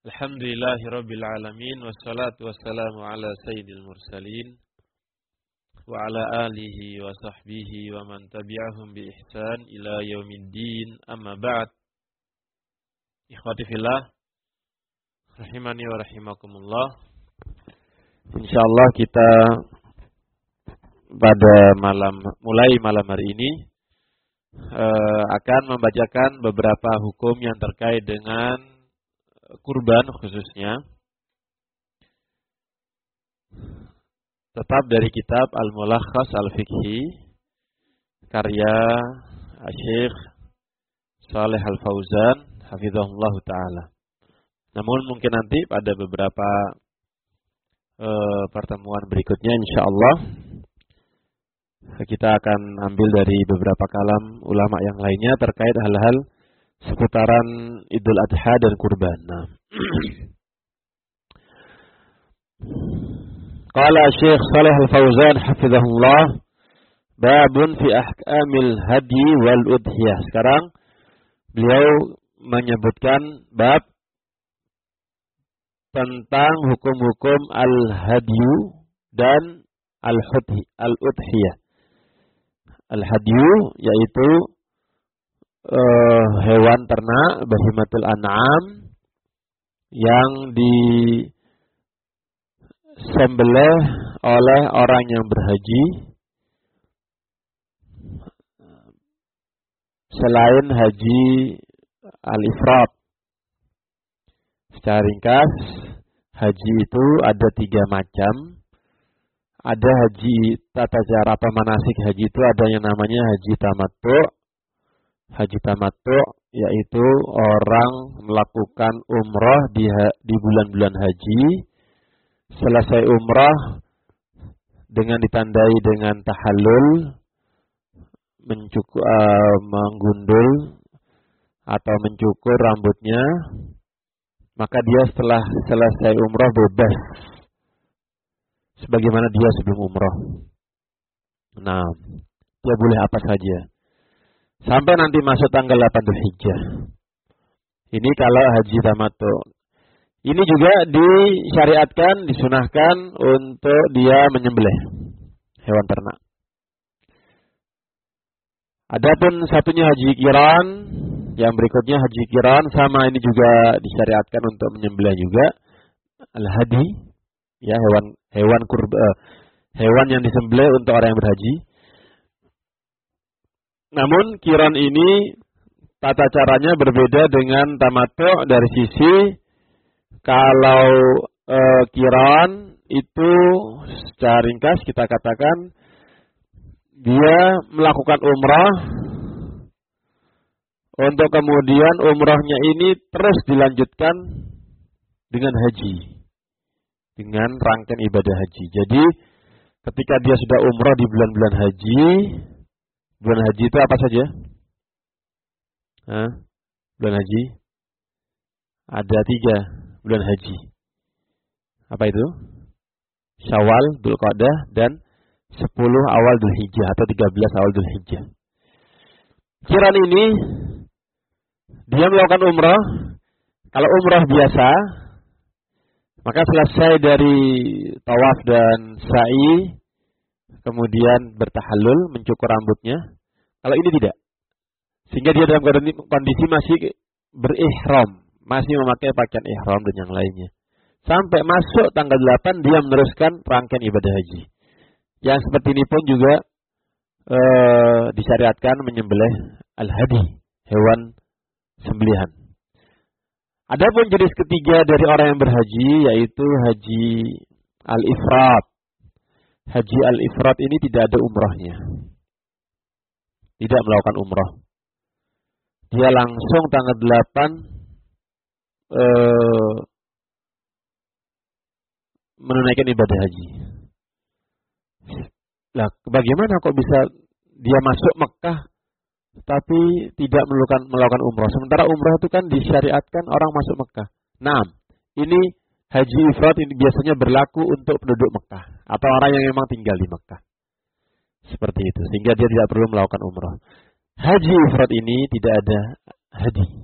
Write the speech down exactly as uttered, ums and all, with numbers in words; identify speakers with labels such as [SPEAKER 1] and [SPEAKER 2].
[SPEAKER 1] Alhamdulillahirabbil alamin wassalatu wassalamu ala sayyidil mursalin wa ala alihi wa sahbihi wa man tabi'ahum bi ihsan ila yaumiddin, amma ba'd. Ikhwati fillah rahimani wa rahimakumullah. Insyaallah kita pada malam mulai malam hari ini uh, akan membacakan beberapa hukum yang terkait dengan kurban khususnya, tetap dari kitab Al-Mulakhas Al-Fiqhi karya Syekh Shalih Al-Fauzan hafizahullah ta'ala. Namun mungkin nanti pada beberapa uh, pertemuan berikutnya insyaallah kita akan ambil dari beberapa kalam ulama yang lainnya terkait hal-hal seputaran Idul Adha dan kurban. Nah. Qala Syekh Shalih Al-Fauzan hafizahullah, babun fi ahkamil hadi wal udhiyah. Sekarang beliau menyebutkan bab tentang hukum-hukum al-hadyu dan al-hudhi, al-udhiyah. Al-hadyu yaitu Uh, hewan ternak bahimatul an'am yang disembelih oleh orang yang berhaji selain haji al-ifrad. Secara ringkas, haji itu ada tiga macam. Ada haji tata cara atau manasik haji itu ada yang namanya haji tamattu'. Haji tamattu yaitu orang melakukan umrah di di bulan-bulan haji, selesai umrah dengan ditandai dengan tahallul, mencukur, uh, menggundul atau mencukur rambutnya, maka dia setelah selesai umrah bebas sebagaimana dia sebelum umrah. Nah, dia boleh apa saja sampai nanti masuk tanggal delapan Dzulhijjah. Ini kalau haji tamattu. Ini juga disyariatkan, disunahkan untuk dia menyembelih hewan ternak. Adapun satunya haji qiran, yang berikutnya haji qiran sama ini juga disyariatkan untuk menyembelih juga al-hadi, ya hewan hewan kurban, hewan yang disembelih untuk orang yang berhaji. Namun qiran ini tata caranya berbeda dengan tamattu dari sisi kalau e, qiran itu secara ringkas kita katakan dia melakukan umrah untuk kemudian umrahnya ini terus dilanjutkan dengan haji, dengan rangkaian ibadah haji. Jadi ketika dia sudah umrah di bulan-bulan haji, bulan haji itu apa saja? Hah? Bulan haji ada tiga bulan haji. Apa itu? Syawal, Dzulqa'dah, dan sepuluh awal Dzulhijjah atau tiga belas awal Dzulhijjah. Qiran ini dia melakukan umrah. Kalau umrah biasa, maka selesai dari tawaf dan sa'i, kemudian bertahallul, mencukur rambutnya. Kalau ini tidak. Sehingga dia dalam kondisi masih berihram, masih memakai pakaian ihram dan yang lainnya. Sampai masuk tanggal delapan dia meneruskan rangkaian ibadah haji. Yang seperti ini pun juga e, disyariatkan menyembelih al-hadi, hewan sembelihan. Adapun jenis ketiga dari orang yang berhaji yaitu haji al-ifrad. Haji al-ifrad ini tidak ada umrahnya. Tidak melakukan umrah. Dia langsung tanggal delapan eh, menunaikan ibadah haji. Lah, bagaimana kok bisa dia masuk Mekah tapi tidak melakukan melakukan umrah? Sementara umrah itu kan disyariatkan orang masuk Mekah. Nah, ini haji ifrad ini biasanya berlaku untuk penduduk Mekah atau orang yang memang tinggal di Mekah. Seperti itu, sehingga dia tidak perlu melakukan umrah. Haji ifrad ini tidak ada hadi.